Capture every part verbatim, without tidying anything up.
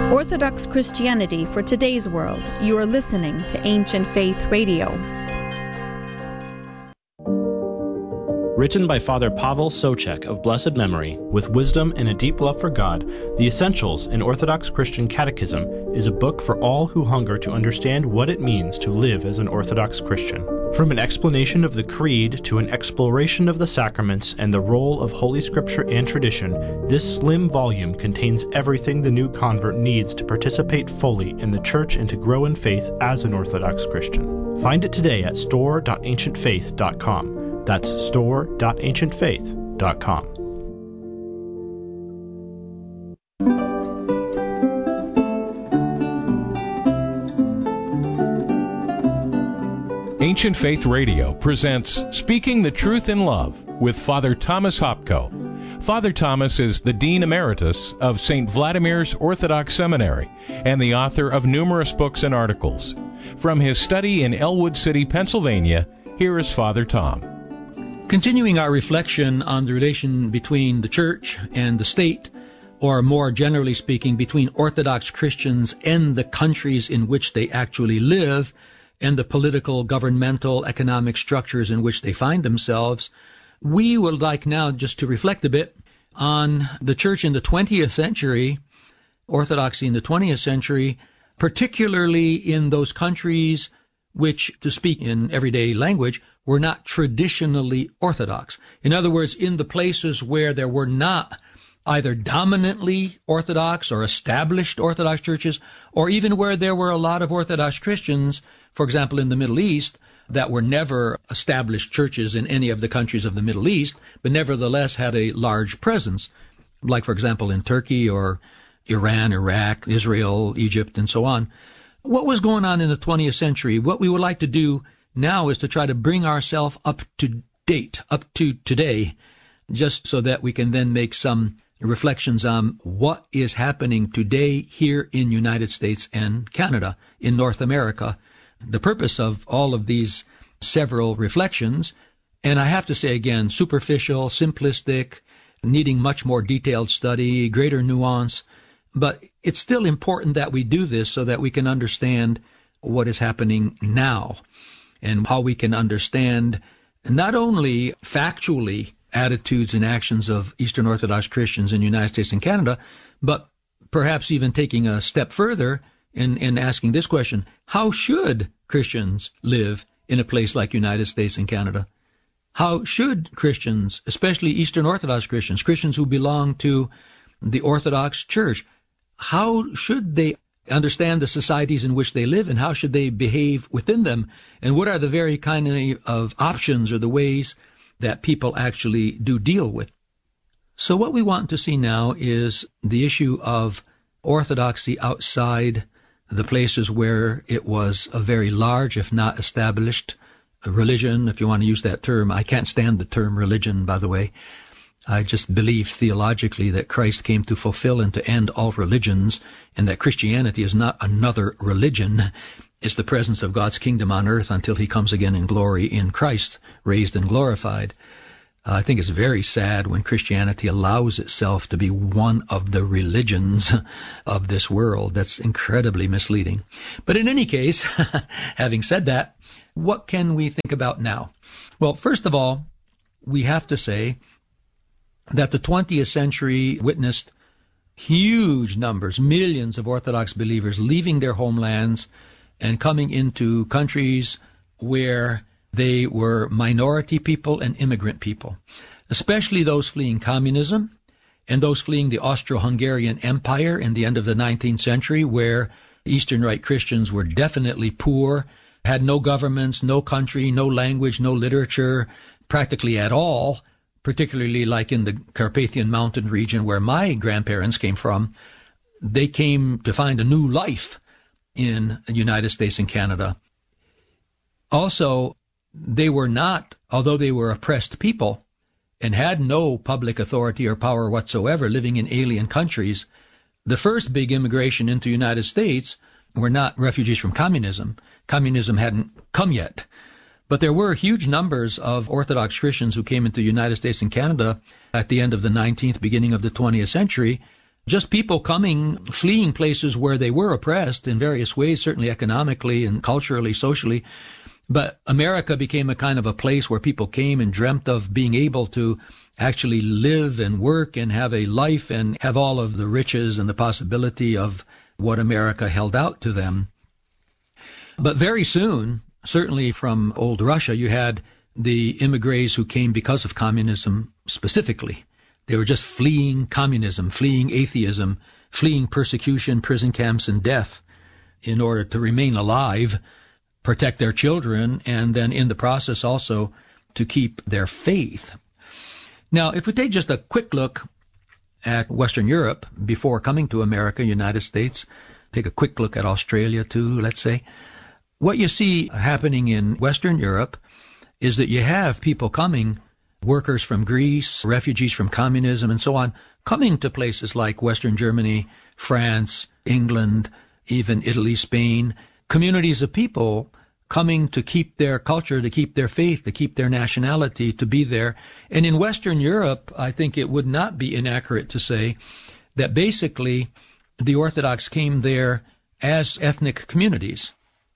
Orthodox Christianity for today's world. You are listening to Ancient Faith Radio. Written by Father Pavel Socek of blessed memory, with wisdom and a deep love for God, The Essentials in Orthodox Christian Catechism is a book for all who hunger to understand what it means to live as an Orthodox Christian. From an explanation of the Creed to an exploration of the sacraments and the role of Holy Scripture and tradition, this slim volume contains everything the new convert needs to participate fully in the Church and to grow in faith as an Orthodox Christian. Find it today at store dot ancient faith dot com. That's store dot ancient faith dot com. Ancient Faith Radio presents Speaking the Truth in Love with Father Thomas Hopko. Father Thomas is the Dean Emeritus of Saint Vladimir's Orthodox Seminary and the author of numerous books and articles. From his study in Elwood City, Pennsylvania, here is Father Tom. Continuing our reflection on the relation between the Church and the state, or more generally speaking, between Orthodox Christians and the countries in which they actually live, and the political, governmental, economic structures in which they find themselves, we would like now just to reflect a bit on the Church in the twentieth century, Orthodoxy in the twentieth century, particularly in those countries which, to speak in everyday language, were not traditionally Orthodox. In other words, in the places where there were not either dominantly Orthodox or established Orthodox churches, or even where there were a lot of Orthodox Christians, for example, in the Middle East, that were never established churches in any of the countries of the Middle East, but nevertheless had a large presence, like, for example, in Turkey or Iran, Iraq, Israel, Egypt, and so on. What was going on in the twentieth century? What we would like to do now is to try to bring ourselves up to date, up to today, just so that we can then make some reflections on what is happening today here in United States and Canada, in North America. The purpose of all of these several reflections, and I have to say again, superficial, simplistic, needing much more detailed study, greater nuance, but it's still important that we do this so that we can understand what is happening now and how we can understand not only factually attitudes and actions of Eastern Orthodox Christians in the United States and Canada, but perhaps even taking a step further in, in asking this question: how should Christians live in a place like United States and Canada? How should Christians, especially Eastern Orthodox Christians, Christians who belong to the Orthodox Church, how should they understand the societies in which they live, and how should they behave within them? And what are the very kind of options or the ways that people actually do deal with? So what we want to see now is the issue of orthodoxy outside the places where it was a very large, if not established, religion, if you want to use that term. I can't stand the term religion, by the way. I just believe theologically that Christ came to fulfill and to end all religions, and that Christianity is not another religion. It's the presence of God's kingdom on earth until he comes again in glory in Christ, raised and glorified. Uh, I think it's very sad when Christianity allows itself to be one of the religions of this world. That's incredibly misleading. But in any case, having said that, what can we think about now? Well, first of all, we have to say that the twentieth century witnessed huge numbers, millions of Orthodox believers leaving their homelands and coming into countries where they were minority people and immigrant people, especially those fleeing communism and those fleeing the Austro-Hungarian Empire in the end of the nineteenth century, where Eastern Rite Christians were definitely poor, had no governments, no country, no language, no literature, practically at all, particularly like in the Carpathian Mountain region where my grandparents came from. They came to find a new life in the United States and Canada. Also, they were not, although they were oppressed people and had no public authority or power whatsoever, living in alien countries, the first big immigration into the United States were not refugees from communism. Communism hadn't come yet. But there were huge numbers of Orthodox Christians who came into the United States and Canada at the end of the nineteenth, beginning of the twentieth century, just people coming, fleeing places where they were oppressed in various ways, certainly economically and culturally, socially. But America became a kind of a place where people came and dreamt of being able to actually live and work and have a life and have all of the riches and the possibility of what America held out to them. But very soon, certainly from old Russia, you had the immigrants who came because of communism specifically. They were just fleeing communism, fleeing atheism, fleeing persecution, prison camps, and death in order to remain alive, protect their children, and then in the process also to keep their faith. Now, if we take just a quick look at Western Europe before coming to America, United States, take a quick look at Australia too, let's say, what you see happening in Western Europe is that you have people coming, workers from Greece, refugees from communism, and so on, coming to places like Western Germany, France, England, even Italy, Spain, communities of people coming to keep their culture, to keep their faith, to keep their nationality, to be there. And in Western Europe, I think it would not be inaccurate to say that basically the Orthodox came there as ethnic communities,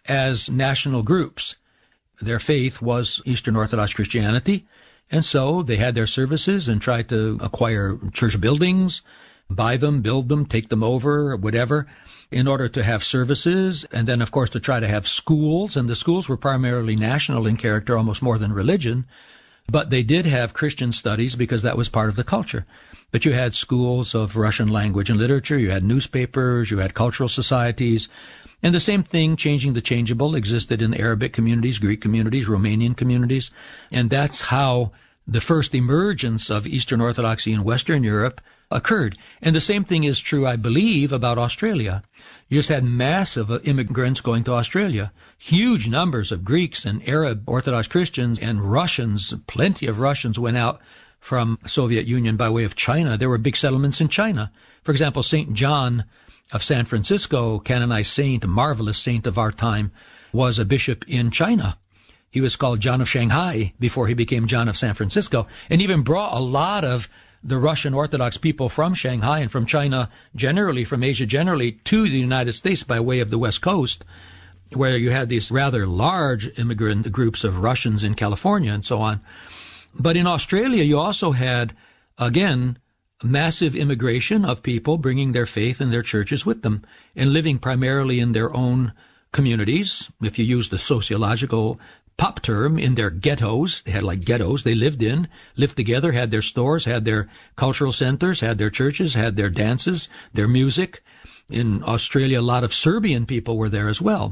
as national groups. Their faith was Eastern Orthodox Christianity, and so they had their services and tried to acquire church buildings, buy them, build them, take them over, whatever, in order to have services, and then, of course, to try to have schools. And the schools were primarily national in character, almost more than religion, but they did have Christian studies because that was part of the culture. But you had schools of Russian language and literature, you had newspapers, you had cultural societies, and the same thing, changing the changeable, existed in Arabic communities, Greek communities, Romanian communities. And that's how the first emergence of Eastern Orthodoxy in Western Europe occurred. And the same thing is true, I believe, about Australia. You just had massive immigrants going to Australia. Huge numbers of Greeks and Arab Orthodox Christians and Russians. Plenty of Russians went out from Soviet Union by way of China. There were big settlements in China. For example, Saint John of San Francisco, canonized saint, a marvelous saint of our time, was a bishop in China. He was called John of Shanghai before he became John of San Francisco, and even brought a lot of the Russian Orthodox people from Shanghai and from China generally, from Asia generally, to the United States by way of the West Coast, where you had these rather large immigrant groups of Russians in California and so on. But in Australia, you also had, again, massive immigration of people bringing their faith and their churches with them and living primarily in their own communities. If you use the sociological pop term, in their ghettos, they had like ghettos they lived in, lived together, had their stores, had their cultural centers, had their churches, had their dances, their music. In Australia, a lot of Serbian people were there as well.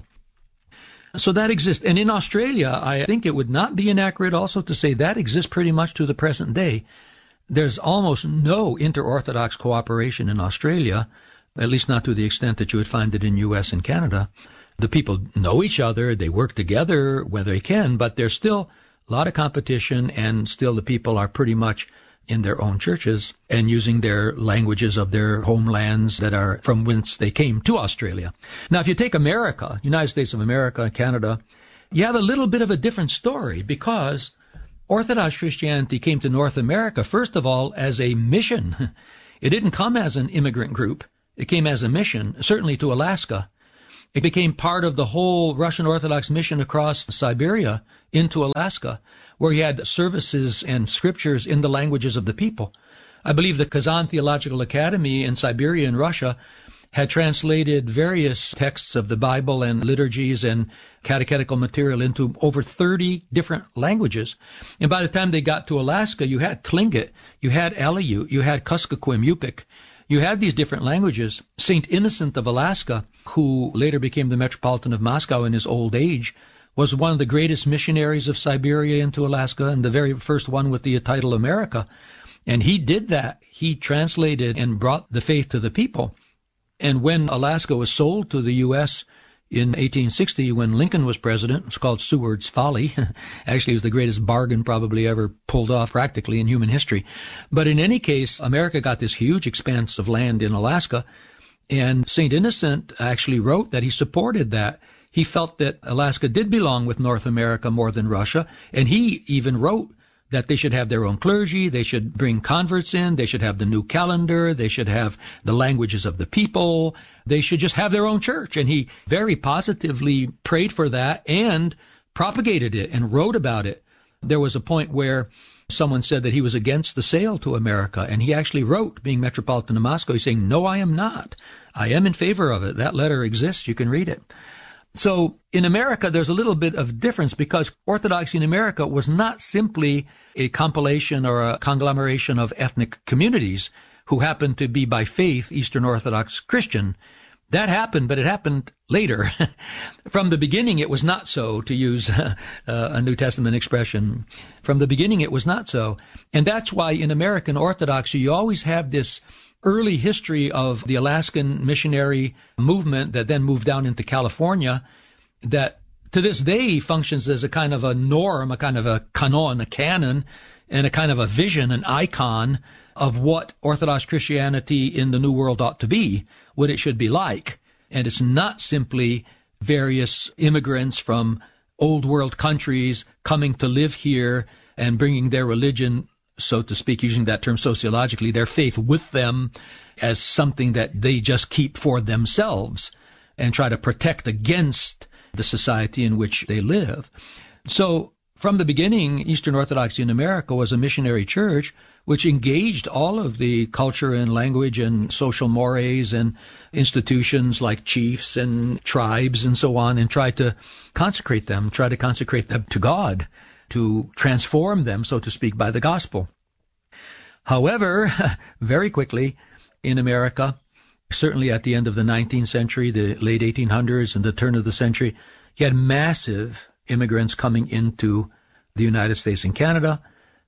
So that exists. And in Australia, I think it would not be inaccurate also to say that exists pretty much to the present day. There's almost no inter-Orthodox cooperation in Australia, at least not to the extent that you would find it in U S and Canada. The people know each other, they work together where they can, but there's still a lot of competition, and still the people are pretty much in their own churches and using their languages of their homelands that are from whence they came to Australia. Now, if you take America, United States of America, Canada, you have a little bit of a different story, because Orthodox Christianity came to North America, first of all, as a mission. It didn't come as an immigrant group. It came as a mission, certainly to Alaska. It became part of the whole Russian Orthodox mission across Siberia into Alaska, where you had services and scriptures in the languages of the people. I believe the Kazan Theological Academy in Siberia in Russia had translated various texts of the Bible and liturgies and catechetical material into over thirty different languages. And by the time they got to Alaska, you had Tlingit, you had Aleut, you had Kuskokwim, Yupik. You had these different languages. Saint Innocent of Alaska, who later became the Metropolitan of Moscow in his old age, was one of the greatest missionaries of Siberia into Alaska, and the very first one with the title America. And he did that. He translated and brought the faith to the people. And when Alaska was sold to the U S in eighteen sixty, when Lincoln was president, it's called Seward's Folly. Actually, it was the greatest bargain probably ever pulled off practically in human history. But in any case, America got this huge expanse of land in Alaska, and Saint Innocent actually wrote that he supported that. He felt that Alaska did belong with North America more than Russia, and he even wrote that they should have their own clergy, they should bring converts in, they should have the new calendar, they should have the languages of the people, they should just have their own church. And he very positively prayed for that and propagated it and wrote about it. There was a point where someone said that he was against the sale to America, and he actually wrote, being Metropolitan of Moscow, he's saying, no, I am not. I am in favor of it. That letter exists. You can read it. So in America, there's a little bit of difference because Orthodoxy in America was not simply a compilation or a conglomeration of ethnic communities who happened to be by faith Eastern Orthodox Christian. That happened, but it happened later. From the beginning, it was not so, to use uh, a New Testament expression. From the beginning, it was not so. And that's why in American Orthodoxy, you always have this early history of the Alaskan missionary movement that then moved down into California that to this day functions as a kind of a norm, a kind of a canon, a canon, and a kind of a vision, an icon of what Orthodox Christianity in the New World ought to be, what it should be like. And it's not simply various immigrants from old world countries coming to live here and bringing their religion, so to speak, using that term sociologically, their faith with them as something that they just keep for themselves and try to protect against the society in which they live. So from the beginning, Eastern Orthodoxy in America was a missionary church which engaged all of the culture and language and social mores and institutions like chiefs and tribes and so on, and tried to consecrate them, try to consecrate them to God, to transform them, so to speak, by the gospel. However, very quickly in America, certainly at the end of the nineteenth century, the late eighteen hundreds and the turn of the century, you had massive immigrants coming into the United States and Canada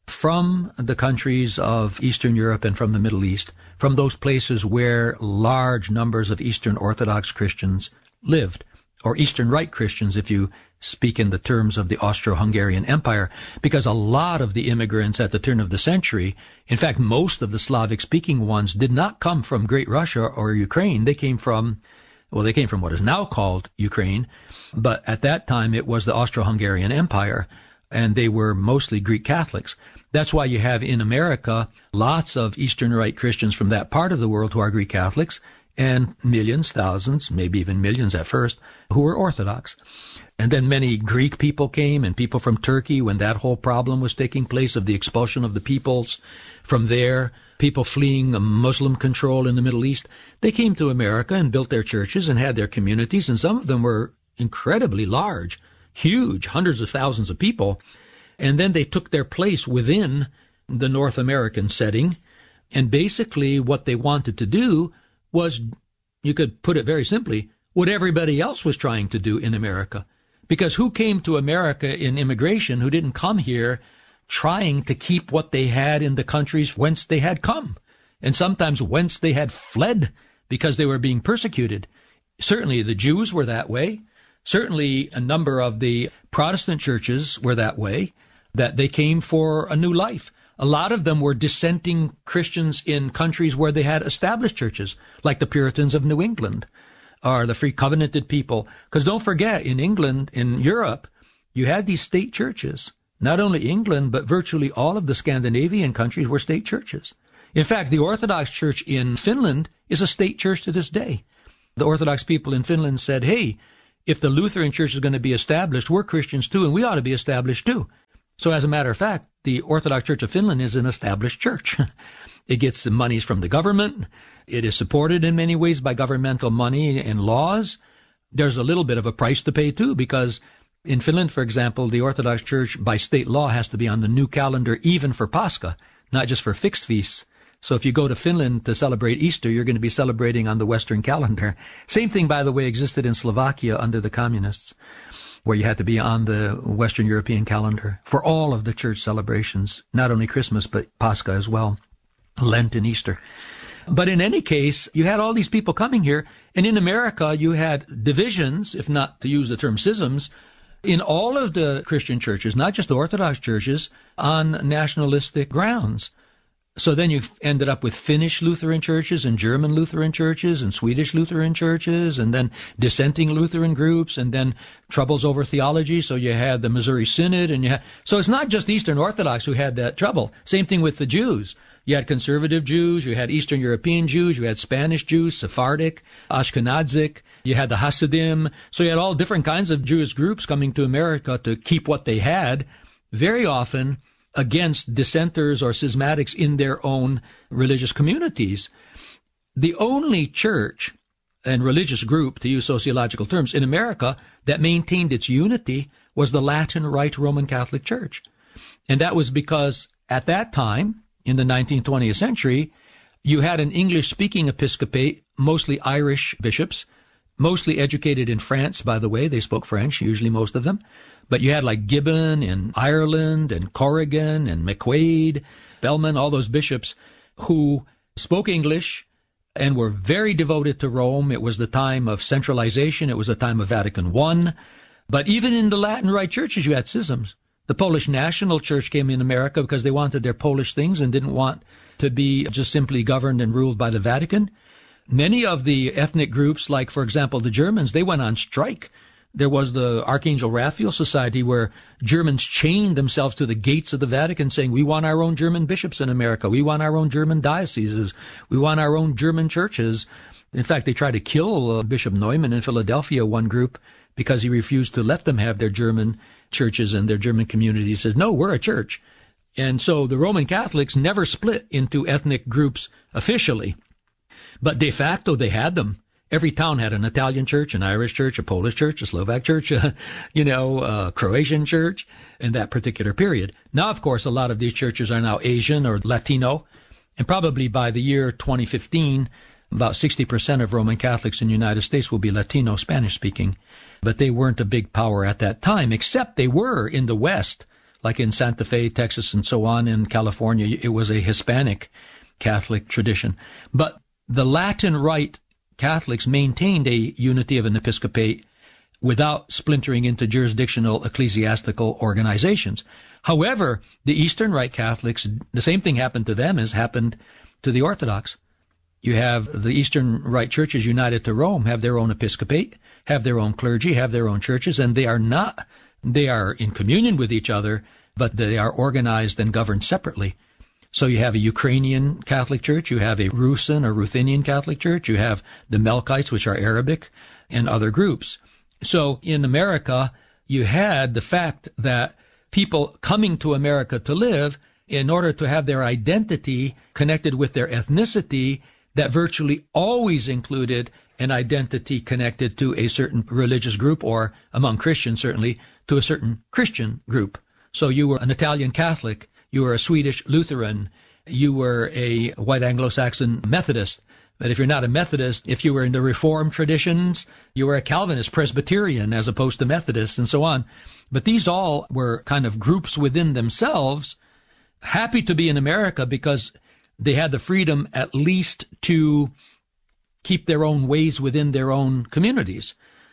from the countries of Eastern Europe and from the Middle East, from those places where large numbers of Eastern Orthodox Christians lived, or Eastern Rite Christians if you speak in the terms of the Austro-Hungarian Empire, because a lot of the immigrants at the turn of the century, in fact, most of the Slavic-speaking ones, did not come from Great Russia or Ukraine. They came from, well, they came from what is now called Ukraine, but at that time it was the Austro-Hungarian Empire, and they were mostly Greek Catholics. That's why you have in America lots of Eastern Rite Christians from that part of the world who are Greek Catholics, and millions, thousands, maybe even millions at first, who were Orthodox. And then many Greek people came, and people from Turkey when that whole problem was taking place of the expulsion of the peoples. From there, people fleeing Muslim control in the Middle East, they came to America and built their churches and had their communities, and some of them were incredibly large, huge, hundreds of thousands of people. And then they took their place within the North American setting. And basically what they wanted to do was, you could put it very simply, what everybody else was trying to do in America. Because who came to America in immigration who didn't come here trying to keep what they had in the countries whence they had come, and sometimes whence they had fled because they were being persecuted? Certainly the Jews were that way. Certainly a number of the Protestant churches were that way, that they came for a new life. A lot of them were dissenting Christians in countries where they had established churches, like the Puritans of New England, or the Free Covenanted people. Because don't forget, in England, in Europe, you had these state churches. Not only England, but virtually all of the Scandinavian countries were state churches. In fact, the Orthodox Church in Finland is a state church to this day. The Orthodox people in Finland said, hey, if the Lutheran Church is going to be established, we're Christians too, and we ought to be established too. So as a matter of fact, the Orthodox Church of Finland is an established church. It gets the monies from the government. It is supported in many ways by governmental money and laws. There's a little bit of a price to pay too, because in Finland, for example, the Orthodox Church by state law has to be on the new calendar even for Pascha, not just for fixed feasts. So if you go to Finland to celebrate Easter, you're going to be celebrating on the Western calendar. Same thing, by the way, existed in Slovakia under the communists, where you had to be on the Western European calendar for all of the church celebrations, not only Christmas, but Pascha as well, Lent and Easter. But in any case, you had all these people coming here, and in America, you had divisions, if not to use the term schisms, in all of the Christian churches, not just the Orthodox churches, on nationalistic grounds. So then you ended up with Finnish Lutheran churches and German Lutheran churches and Swedish Lutheran churches and then dissenting Lutheran groups and then troubles over theology. So you had the Missouri Synod and you had, so it's not just Eastern Orthodox who had that trouble. Same thing with the Jews. You had conservative Jews, you had Eastern European Jews, you had Spanish Jews, Sephardic, Ashkenazic, you had the Hasidim. So you had all different kinds of Jewish groups coming to America to keep what they had, very often against dissenters or schismatics in their own religious communities. The only church and religious group, to use sociological terms, in America that maintained its unity was the Latin Rite Roman Catholic Church. And that was because at that time, in the nineteenth, twentieth century, you had an English-speaking episcopate, mostly Irish bishops, mostly educated in France, by the way. They spoke French, usually most of them. But you had like Gibbon in Ireland and Corrigan and McQuaid, Bellman, all those bishops who spoke English and were very devoted to Rome. It was the time of centralization. It was the time of Vatican One. But even in the Latin Rite churches, you had schisms. The Polish National Church came in America because they wanted their Polish things and didn't want to be just simply governed and ruled by the Vatican. Many of the ethnic groups, like, for example, the Germans, they went on strike. There was the Archangel Raphael Society where Germans chained themselves to the gates of the Vatican saying, we want our own German bishops in America. We want our own German dioceses. We want our own German churches. In fact, they tried to kill uh, Bishop Neumann in Philadelphia, one group, because he refused to let them have their German churches and their German community. He says, no, we're a church. And so the Roman Catholics never split into ethnic groups officially, but de facto they had them. Every town had an Italian church, an Irish church, a Polish church, a Slovak church, a, you know, a Croatian church in that particular period. Now, of course, a lot of these churches are now Asian or Latino, and probably by the year twenty fifteen, about sixty percent of Roman Catholics in the United States will be Latino, Spanish-speaking. But they weren't a big power at that time, except they were in the West, like in Santa Fe, Texas, and so on. In California, it was a Hispanic Catholic tradition. But the Latin Rite Catholics maintained a unity of an episcopate without splintering into jurisdictional ecclesiastical organizations. However, the Eastern Rite Catholics, the same thing happened to them as happened to the Orthodox. You have the Eastern Rite churches united to Rome, have their own episcopate, have their own clergy, have their own churches, and they are not, they are in communion with each other, but they are organized and governed separately. So you have a Ukrainian Catholic Church, you have a Rusin or Ruthenian Catholic Church, you have the Melkites, which are Arabic, and other groups. So in America, you had the fact that people coming to America to live, in order to have their identity connected with their ethnicity, that virtually always included an identity connected to a certain religious group, or among Christians certainly, to a certain Christian group. So you were an Italian Catholic, you were a Swedish Lutheran, you were a white Anglo-Saxon Methodist. But if you're not a Methodist, if you were in the Reformed traditions, you were a Calvinist, Presbyterian, as opposed to Methodist, and so on. But these all were kind of groups within themselves, happy to be in America because they had the freedom at least to keep their own ways within their own communities.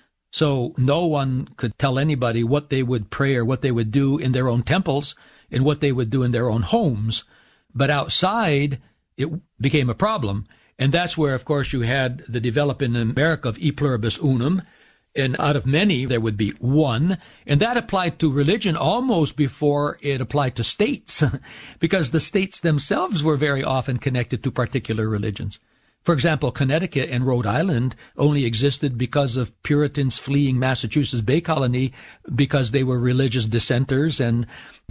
So no one could tell anybody what they would pray or what they would do in their own temples and what they would do in their own homes. But outside, it became a problem. And that's where, of course, you had the development in America of e pluribus unum. And out of many, there would be one. And that applied to religion almost before it applied to states, because the states themselves were very often connected to particular religions. For example, Connecticut and Rhode Island only existed because of Puritans fleeing Massachusetts Bay Colony because they were religious dissenters, and